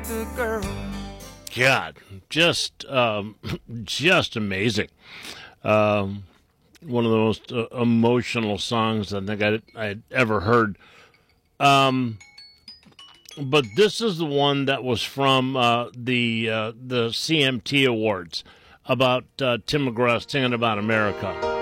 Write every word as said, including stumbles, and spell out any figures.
the girl. God, just um, just amazing. Um, one of the most uh, emotional songs I think I I'd ever heard. Um, but this is the one that was from uh, the uh, the C M T Awards about uh, Tim McGraw singing about America.